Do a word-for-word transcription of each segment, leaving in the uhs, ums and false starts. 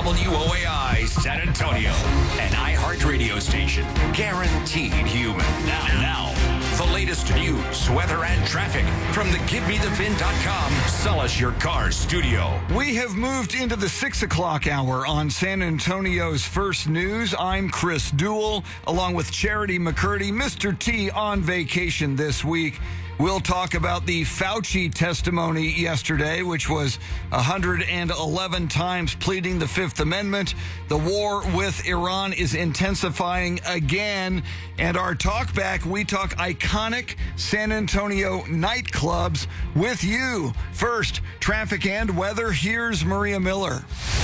W O A I San Antonio, an iHeart radio station, guaranteed human. Now, now, the latest news, weather, and traffic from the Give Me The Vin dot com Sell Us Your Car studio. We have moved into the six o'clock hour on San Antonio's First News. I'm Chris Duell, along with Charity McCurdy. Mister T on vacation this week. We'll talk about the Fauci testimony yesterday, which was one hundred eleven times pleading the Fifth Amendment. The war with Iran is intensifying again. And our talk back, we talk iconic San Antonio nightclubs with you. First, traffic and weather. Here's Maria Miller.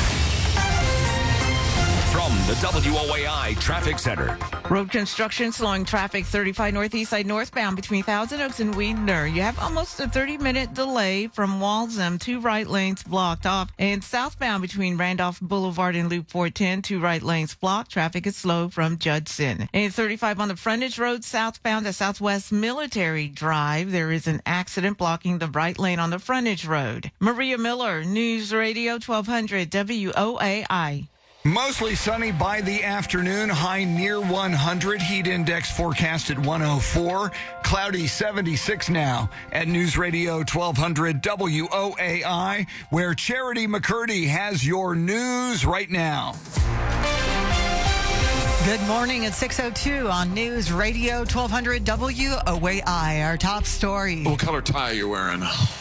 From the W O A I Traffic Center. Road construction slowing traffic thirty-five northeast side northbound between Thousand Oaks and Widener. You have almost a thirty-minute delay from Walzem, two right lanes blocked off. And southbound between Randolph Boulevard and Loop four ten, two right lanes blocked. Traffic is slow from Judson. And thirty-five on the frontage road southbound at Southwest Military Drive. There is an accident blocking the right lane on the frontage road. Maria Miller, News Radio twelve hundred W O A I. Mostly sunny by the afternoon, high near one hundred, heat index forecast at one oh four, cloudy seventy-six now at News Radio twelve hundred W O A I, where Charity McCurdy has your news right now. Good morning at six oh two on News Radio twelve hundred W O A I. Our top story. What color tie are you wearing?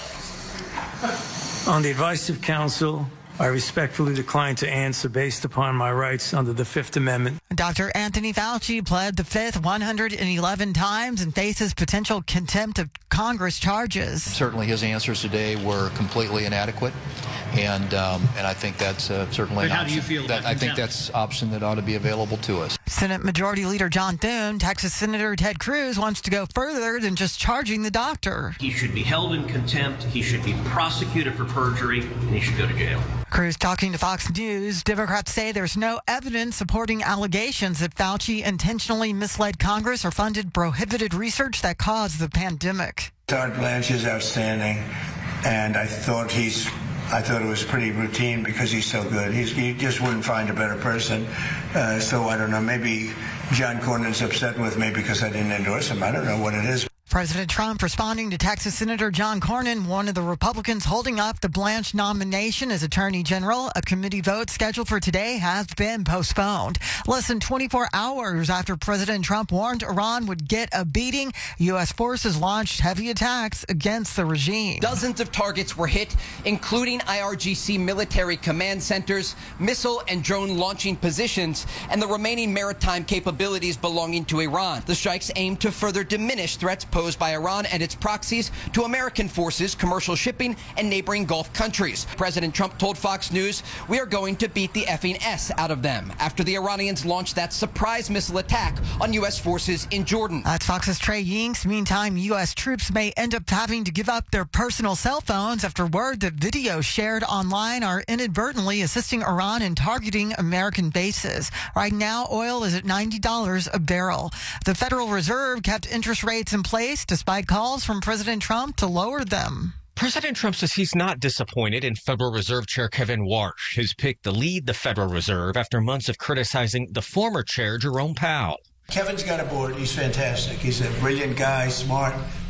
On the advice of counsel, I respectfully decline to answer based upon my rights under the Fifth Amendment. Doctor Anthony Fauci pled the Fifth one hundred eleven times and faces potential contempt of Congress charges. Certainly his answers today were completely inadequate, and um, and I think that's uh, certainly but an how option. do you feel that, about I think that's option that ought to be available to us. Senate Majority Leader John Thune, Texas Senator Ted Cruz wants to go further than just charging the doctor. He should be held in contempt, he should be prosecuted for perjury, and he should go to jail. Cruz talking to Fox News. Democrats say there's no evidence supporting allegations that Fauci intentionally misled Congress or funded prohibited research that caused the pandemic. Todd Blanche is outstanding, and I thought he's I thought it was pretty routine because he's so good. He's, you just wouldn't find a better person. Uh, so I don't know, maybe John Cornyn's upset with me because I didn't endorse him. I don't know what it is. President Trump responding to Texas Senator John Cornyn, one of the Republicans holding up the Blanche nomination as Attorney General. A committee vote scheduled for today has been postponed. Less than twenty-four hours after President Trump warned Iran would get a beating, U S forces launched heavy attacks against the regime. Dozens of targets were hit, including I R G C military command centers, missile and drone launching positions, and the remaining maritime capabilities belonging to Iran. The strikes aim to further diminish threats posed by Iran and its proxies to American forces, commercial shipping, and neighboring Gulf countries. President Trump told Fox News, "We are going to beat the effing S out of them," after the Iranians launched that surprise missile attack on U S forces in Jordan. That's Fox's Trey Yingst. Meantime, U S troops may end up having to give up their personal cell phones after word that videos shared online are inadvertently assisting Iran in targeting American bases. Right now, oil is at ninety dollars a barrel. The Federal Reserve kept interest rates in place despite calls from President Trump to lower them. President Trump says he's not disappointed in Federal Reserve Chair Kevin Warsh, his pick to lead the Federal Reserve after months of criticizing the former chair, Jerome Powell. Kevin's got a board. He's fantastic. He's a brilliant guy, smart.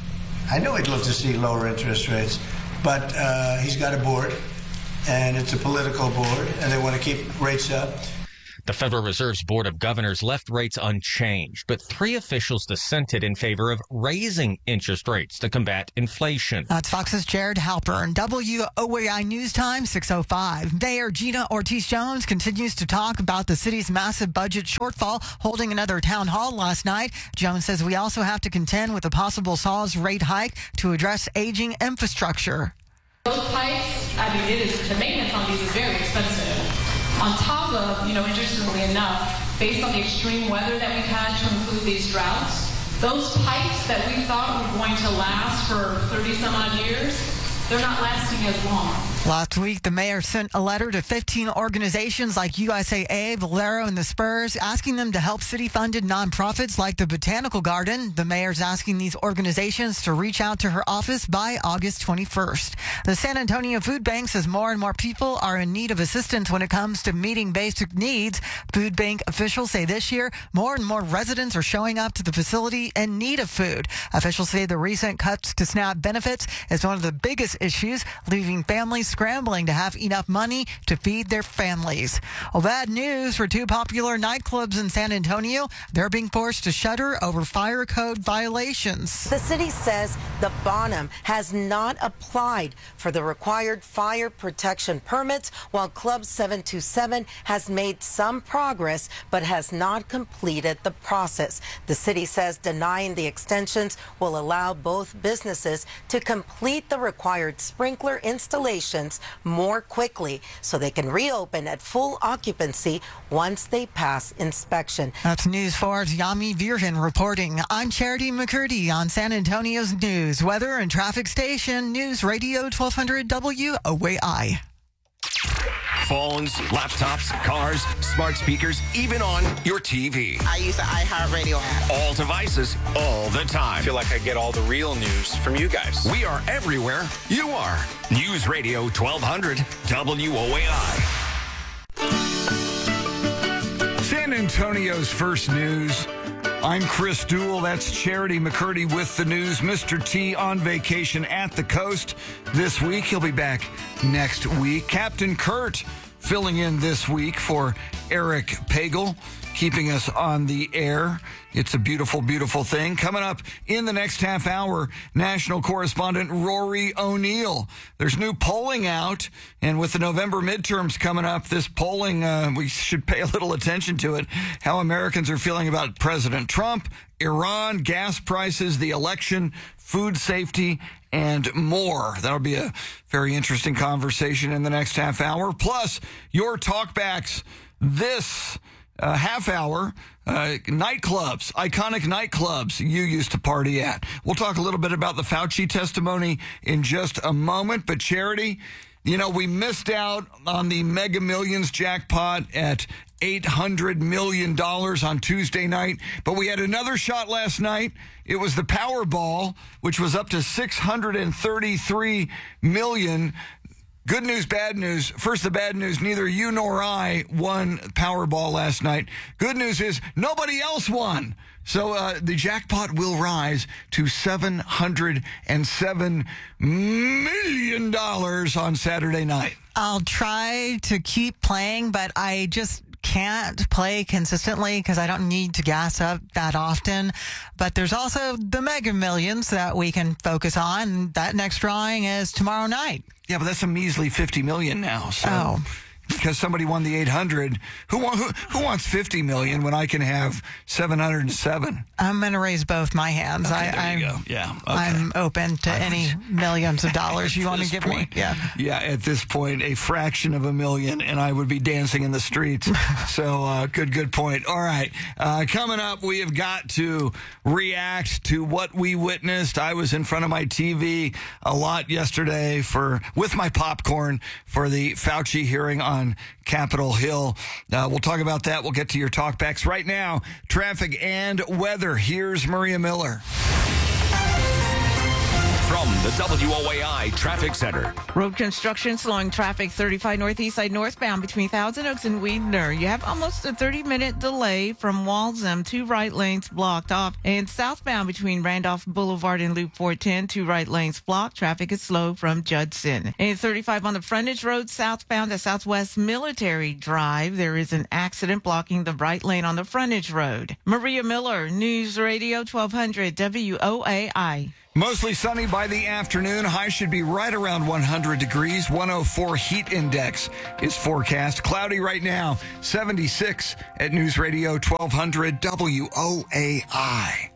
I know he'd love to see lower interest rates, but uh, he's got a board, and it's a political board, and they want to keep rates up. The Federal Reserve's Board of Governors left rates unchanged, but three officials dissented in favor of raising interest rates to combat inflation. That's Fox's Jared Halpern. W O A I News Time, six oh five. Mayor Gina Ortiz-Jones continues to talk about the city's massive budget shortfall, holding another town hall last night. Jones says we also have to contend with a possible S A W's rate hike to address aging infrastructure. Those pipes, I mean, it is, the maintenance on these is very expensive. On top of, you know, interestingly enough, based on the extreme weather that we've had to include these droughts, those pipes that we thought were going to last for thirty some odd years, they're not lasting as long. Last week, the mayor sent a letter to fifteen organizations like U S A A, Valero, and the Spurs, asking them to help city-funded nonprofits like the Botanical Garden. The mayor's asking these organizations to reach out to her office by August twenty-first. The San Antonio Food Bank says more and more people are in need of assistance when it comes to meeting basic needs. Food bank officials say this year, more and more residents are showing up to the facility in need of food. Officials say the recent cuts to SNAP benefits is one of the biggest issues, leaving families scrambling to have enough money to feed their families. Well, bad news for two popular nightclubs in San Antonio. They're being forced to shutter over fire code violations. The city says the Bonham has not applied for the required fire protection permits, while Club seven two seven has made some progress but has not completed the process. The city says denying the extensions will allow both businesses to complete the required sprinkler installation more quickly so they can reopen at full occupancy once they pass inspection. That's News four's Yami Virgen reporting. I'm Charity McCurdy on San Antonio's news, weather, and traffic station, News Radio twelve hundred W O A I. Phones, laptops, cars, smart speakers, even on your T V. I use the iHeartRadio app. All devices, all the time. I feel like I get all the real news from you guys. We are everywhere you are. News Radio twelve hundred W O A I. San Antonio's first news. I'm Chris Duell. That's Charity McCurdy with the news. Mister T on vacation at the coast this week. He'll be back next week. Captain Kurt filling in this week for Eric Pagel, keeping us on the air. It's a beautiful, beautiful thing. Coming up in the next half hour, national correspondent Rory O'Neill. There's new polling out, and with the November midterms coming up, this polling, uh, we should pay a little attention to it, how Americans are feeling about President Trump, Iran, gas prices, the election, food safety, and more. That'll be a very interesting conversation in the next half hour. Plus, your talkbacks this uh, half hour. Uh, nightclubs, iconic nightclubs you used to party at. We'll talk a little bit about the Fauci testimony in just a moment. But Charity, you know, we missed out on the Mega Millions jackpot at eight hundred million dollars on Tuesday night. But we had another shot last night. It was the Powerball, which was up to six hundred thirty-three million dollars. Good news, bad news. First, the bad news. Neither you nor I won Powerball last night. Good news is nobody else won. So uh, the jackpot will rise to seven hundred seven million dollars on Saturday night. I'll try to keep playing, but I just can't play consistently because I don't need to gas up that often. But there's also the Mega Millions that we can focus on. That next drawing is tomorrow night. Yeah, but that's a measly fifty million now. So. Oh. Because somebody won the eight hundred. Who, who, who wants fifty million when I can have seven hundred seven? I'm going to raise both my hands. Okay, I, there I'm, you go. Yeah, okay. I'm open to any millions of dollars you want to give point, me. Yeah. Yeah, at this point, a fraction of a million, and I would be dancing in the streets. So, uh, good, good point. All right. Uh, coming up, we have got to react to what we witnessed. I was in front of my T V a lot yesterday for with my popcorn for the Fauci hearing on on Capitol Hill. Uh, we'll talk about that. We'll get to your talkbacks right now. Traffic and weather. Here's Maria Miller. From the W O A I Traffic Center. Road construction slowing traffic thirty-five Northeast Side northbound between Thousand Oaks and Weidner. You have almost a thirty-minute delay from Walzem, two right lanes blocked off. And southbound between Randolph Boulevard and Loop four ten, two right lanes blocked. Traffic is slow from Judson. And thirty-five on the frontage road southbound at Southwest Military Drive. There is an accident blocking the right lane on the frontage road. Maria Miller, News Radio twelve hundred W O A I. Mostly sunny by the afternoon. High should be right around one hundred degrees. one oh four heat index is forecast. Cloudy right now. seventy-six at News Radio twelve hundred W O A I.